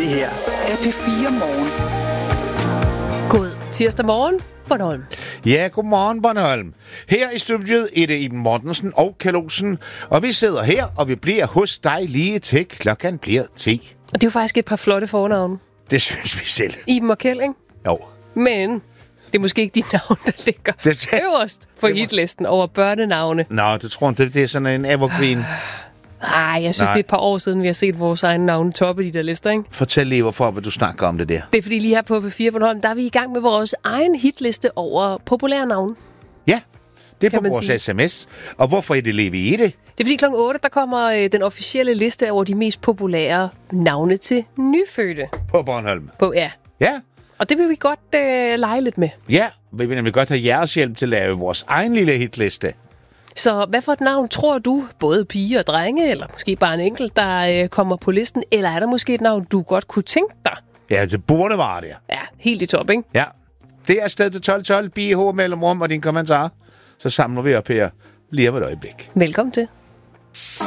Det her er P4 Morgen. God tirsdag morgen, Bornholm. Ja, godmorgen, Bornholm. Her i studiet er det Iben Mortensen og Kallosen, og vi sidder her, og vi bliver hos dig lige til klokken bliver 10. Og det er jo faktisk et par flotte fornavne. Det synes vi selv. Iben og Kjeld, ikke? Jo. Men det er måske ikke de navn, der ligger øverst på hitlisten over børnenavne. Nå, det tror jeg, det er sådan en evergreen. Jeg synes, det er et par år siden, vi har set vores egne navne toppe i de der lister, ikke? Fortæl lige, hvorfor du snakker om det der. Det er fordi lige her på P4 Bornholm, der er vi i gang med vores egen hitliste over populære navne. Ja, det er Kan på man vores sige. sms. Og hvorfor er det lige i det? Det er fordi kl. 8, der kommer den officielle liste over de mest populære navne til nyfødte. På Bornholm. Ja. Ja. Og det vil vi godt lege lidt med. Ja, vi vil nemlig godt have jeres hjælp til at lave vores egen lille hitliste. Så hvad for et navn tror du, både piger og drenge, eller måske bare en enkelt, der kommer på listen? Eller er der måske et navn, du godt kunne tænke dig? Ja, det burde være der. Ja, helt i top, ikke? Ja. Det er afsted til 12:12, BH mellemrum og din kommentar. Så samler vi op her lige om et øjeblik. Velkommen til.